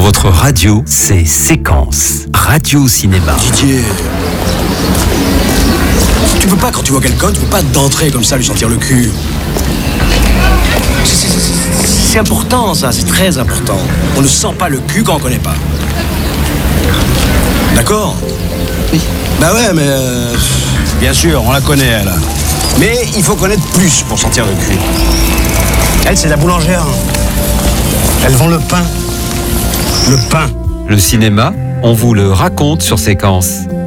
Votre radio, c'est Séquence. Radio Cinéma. Didier, tu peux pas, quand tu vois quelqu'un, tu peux pas d'entrer comme ça, lui sentir le cul. C'est important, ça, c'est très important. On ne sent pas le cul quand on connaît pas. D'accord ? Oui. Bah ouais, mais... bien sûr, on la connaît, elle. Mais il faut connaître plus pour sentir le cul. Elle, c'est la boulangère. Elle vend le pain. Le pain. Le cinéma, on vous le raconte sur Séquence.